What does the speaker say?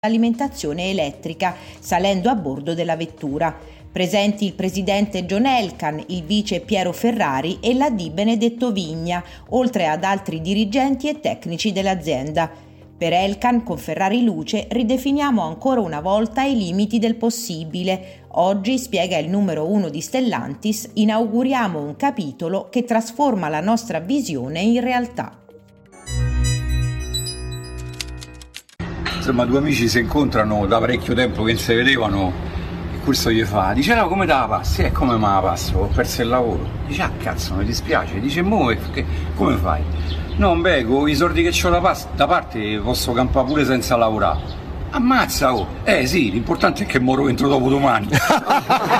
alimentazione elettrica, salendo a bordo della vettura. Presenti il presidente John Elkann, il vice Piero Ferrari e l'AD Benedetto Vigna, oltre ad altri dirigenti e tecnici dell'azienda. Per Elkann, con Ferrari Luce, ridefiniamo ancora una volta i limiti del possibile. Oggi, spiega il numero 1 di Stellantis, inauguriamo un capitolo che trasforma la nostra visione in realtà. Insomma, due amici si incontrano da parecchio tempo che non si vedevano e questo gli fa, dice no, come te la passi? Come me la passo? Ho perso il lavoro. Dice ah cazzo, mi dispiace. Dice mo come fai? No, beh, con i soldi che ho da parte posso campare pure senza lavorare. Ammazza, oh! Sì, l'importante è che moro entro dopodomani.